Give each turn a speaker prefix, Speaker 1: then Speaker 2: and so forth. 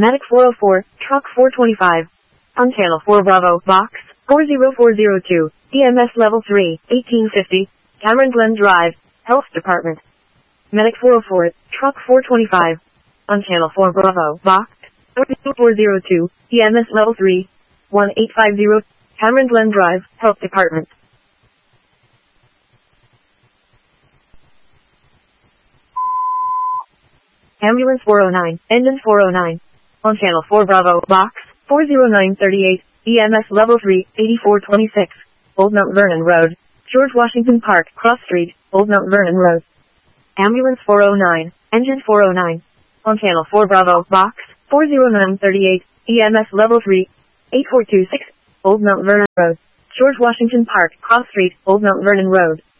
Speaker 1: Medic 404, Truck 425. On Channel 4 Bravo, Box 40402, EMS Level 3, 1850, Cameron Glen Drive, Health Department. Medic 404, Truck 425. On Channel 4 Bravo, Box 40402, EMS Level 3, 1850, Cameron Glen Drive, Health Department. Ambulance 409, Engine 409. On Channel 4 Bravo, Box 40938, EMS Level 3, 8426, Old Mount Vernon Road, George Washington Park, Cross Street, Old Mount Vernon Road. Ambulance 409, Engine 409. On Channel 4 Bravo, Box 40938, EMS Level 3, 8426, Old Mount Vernon Road, George Washington Park, Cross Street, Old Mount Vernon Road.